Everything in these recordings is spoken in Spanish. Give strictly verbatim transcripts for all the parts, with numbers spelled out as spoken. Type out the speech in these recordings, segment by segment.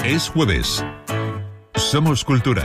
Es jueves. Somos Cultura.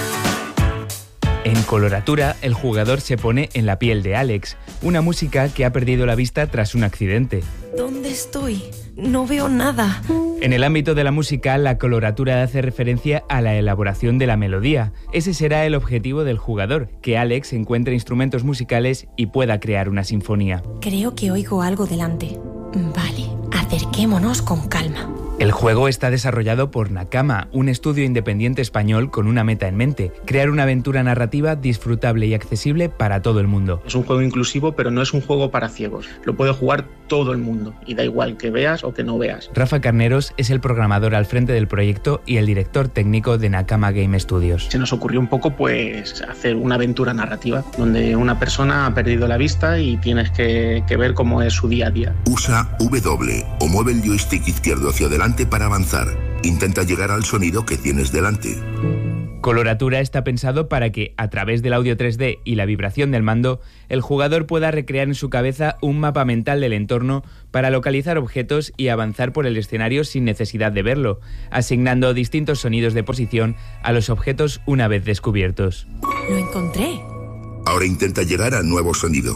En Coloratura, el jugador se pone en la piel de Alex, una música que ha perdido la vista tras un accidente. ¿Dónde estoy? No veo nada. En el ámbito de la música, la coloratura hace referencia a la elaboración de la melodía. Ese será el objetivo del jugador, que Alex encuentre instrumentos musicales y pueda crear una sinfonía. Creo que oigo algo delante. Vale, acerquémonos con calma. El juego está desarrollado por Nakama, un estudio independiente español con una meta en mente: crear una aventura narrativa disfrutable y accesible para todo el mundo. Es un juego inclusivo, pero no es un juego para ciegos. Lo puede jugar todo el mundo y da igual que veas o que no veas. Rafa Carneros es el programador al frente del proyecto y el director técnico de Nakama Game Studios. Se nos ocurrió un poco pues hacer una aventura narrativa donde una persona ha perdido la vista y tienes que, que ver cómo es su día a día. Usa W o mueve el joystick izquierdo hacia adelante para avanzar. Intenta llegar al sonido que tienes delante. Coloratura está pensado para que, a través del audio tres D y la vibración del mando, el jugador pueda recrear en su cabeza un mapa mental del entorno para localizar objetos y avanzar por el escenario sin necesidad de verlo, asignando distintos sonidos de posición a los objetos una vez descubiertos. Lo encontré. Ahora intenta llegar al nuevo sonido.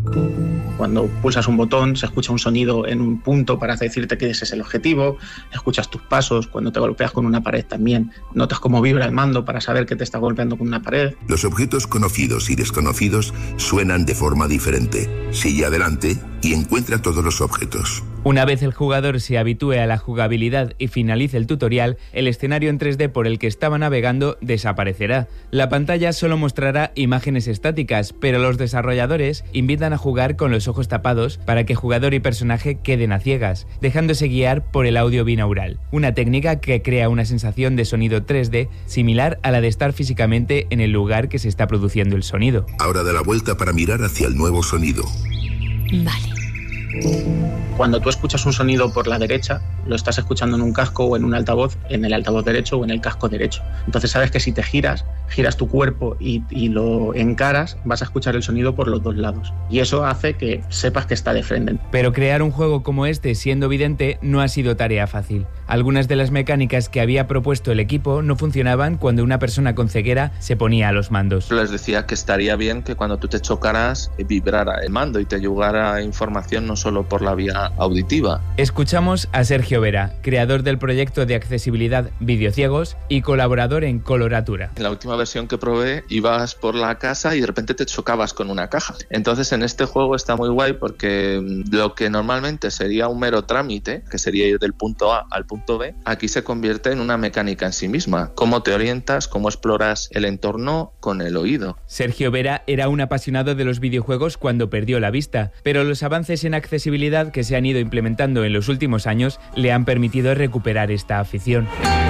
Cuando pulsas un botón se escucha un sonido en un punto para decirte que ese es el objetivo, escuchas tus pasos, cuando te golpeas con una pared también notas cómo vibra el mando para saber que te está golpeando con una pared. Los objetos conocidos y desconocidos suenan de forma diferente. Sigue adelante y encuentra todos los objetos. Una vez el jugador se habitúe a la jugabilidad y finalice el tutorial, el escenario en tres D por el que estaba navegando desaparecerá. La pantalla solo mostrará imágenes estáticas, pero los desarrolladores invitan a jugar con los ojos tapados para que jugador y personaje queden a ciegas, dejándose guiar por el audio binaural, una técnica que crea una sensación de sonido tres D similar a la de estar físicamente en el lugar que se está produciendo el sonido. Ahora da la vuelta para mirar hacia el nuevo sonido. Vale. Cuando tú escuchas un sonido por la derecha, lo estás escuchando en un casco o en un altavoz, en el altavoz derecho o en el casco derecho. Entonces sabes que si te giras, giras tu cuerpo y, y lo encaras, vas a escuchar el sonido por los dos lados. Y eso hace que sepas que está de frente. Pero crear un juego como este siendo vidente no ha sido tarea fácil. Algunas de las mecánicas que había propuesto el equipo no funcionaban cuando una persona con ceguera se ponía a los mandos. Les decía que estaría bien que cuando tú te chocaras vibrara el mando y te llegara información no solo por la vía auditiva. Escuchamos a Sergio Vera, creador del proyecto de accesibilidad Videociegos y colaborador en Coloratura. En la última versión que probé, ibas por la casa y de repente te chocabas con una caja. Entonces en este juego está muy guay porque lo que normalmente sería un mero trámite, que sería ir del punto A al punto B, aquí se convierte en una mecánica en sí misma. Cómo te orientas, cómo exploras el entorno con el oído. Sergio Vera era un apasionado de los videojuegos cuando perdió la vista, pero los avances en accesibilidad que se han ido implementando en los últimos años le han permitido recuperar esta afición.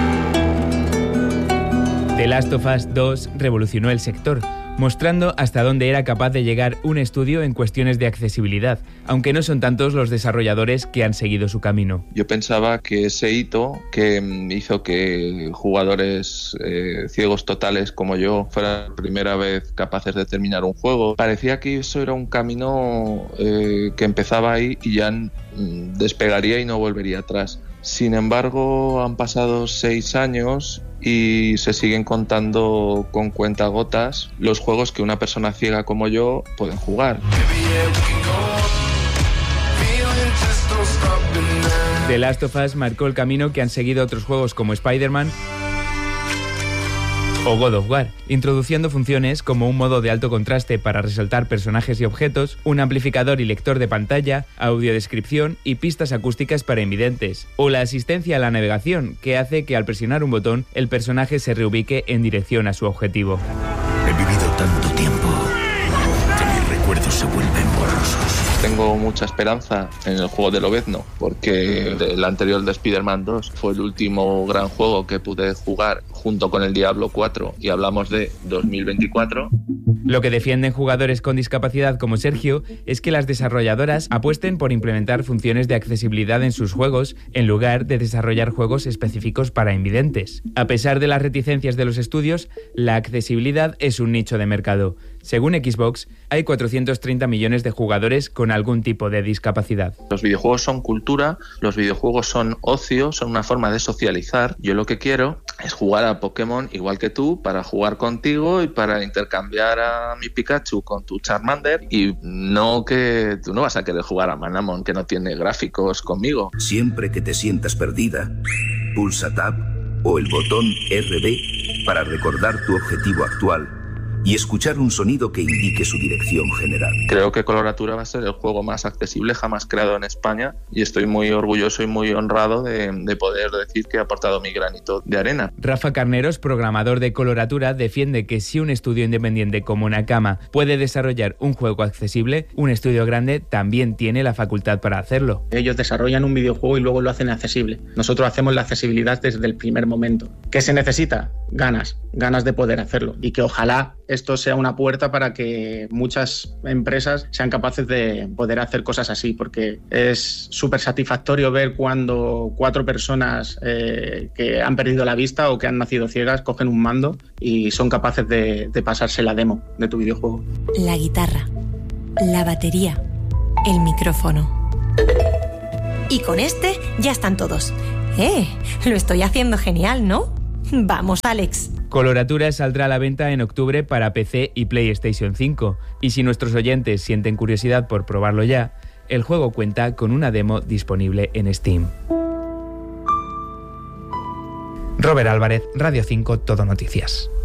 The Last of Us dos revolucionó el sector, mostrando hasta dónde era capaz de llegar un estudio en cuestiones de accesibilidad, aunque no son tantos los desarrolladores que han seguido su camino. Yo pensaba que ese hito que hizo que jugadores eh, ciegos totales como yo fueran la primera vez capaces de terminar un juego, parecía que eso era un camino eh, que empezaba ahí y ya mm, despegaría y no volvería atrás. Sin embargo, han pasado seis años y se siguen contando con cuentagotas los juegos que una persona ciega como yo pueden jugar. The Last of Us marcó el camino que han seguido otros juegos como Spider-Man o God of War, introduciendo funciones como un modo de alto contraste para resaltar personajes y objetos, un amplificador y lector de pantalla, audiodescripción y pistas acústicas para invidentes, o la asistencia a la navegación, que hace que al presionar un botón el personaje se reubique en dirección a su objetivo. He vivido tanto tiempo que mis recuerdos se vuelven borrosos. Tengo mucha esperanza en el juego de Lobezno, porque el anterior de Spider-Man dos fue el último gran juego que pude jugar junto con el Diablo cuatro y hablamos de dos mil veinticuatro. Lo que defienden jugadores con discapacidad como Sergio es que las desarrolladoras apuesten por implementar funciones de accesibilidad en sus juegos en lugar de desarrollar juegos específicos para invidentes. A pesar de las reticencias de los estudios, la accesibilidad es un nicho de mercado. Según Xbox, hay cuatrocientos treinta millones de jugadores con algún tipo de discapacidad. Los videojuegos son cultura, los videojuegos son ocio, son una forma de socializar. Yo lo que quiero es jugar a Pokémon igual que tú, para jugar contigo y para intercambiar a mi Pikachu con tu Charmander, y no que tú no vas a querer jugar a Manamon, que no tiene gráficos, conmigo. Siempre que te sientas perdida, pulsa Tab o el botón R B para recordar tu objetivo actual y escuchar un sonido que indique su dirección general. Creo que Coloratura va a ser el juego más accesible jamás creado en España, y estoy muy orgulloso y muy honrado de, de poder decir que he aportado mi granito de arena. Rafa Carneros, programador de Coloratura, defiende que si un estudio independiente como Nakama puede desarrollar un juego accesible, un estudio grande también tiene la facultad para hacerlo. Ellos desarrollan un videojuego y luego lo hacen accesible. Nosotros hacemos la accesibilidad desde el primer momento. ¿Qué se necesita? Ganas, ganas de poder hacerlo, y que ojalá esto sea una puerta para que muchas empresas sean capaces de poder hacer cosas así, porque es súper satisfactorio ver cuando cuatro personas eh, que han perdido la vista o que han nacido ciegas cogen un mando y son capaces de, de pasarse la demo de tu videojuego. La guitarra, la batería, el micrófono. Y con este ya están todos. ¡Eh! Lo estoy haciendo genial, ¿no? Vamos, Alex. Coloratura saldrá a la venta en octubre para P C y PlayStation cinco, y si nuestros oyentes sienten curiosidad por probarlo ya, el juego cuenta con una demo disponible en Steam. Robert Álvarez, Radio cinco, Todo Noticias.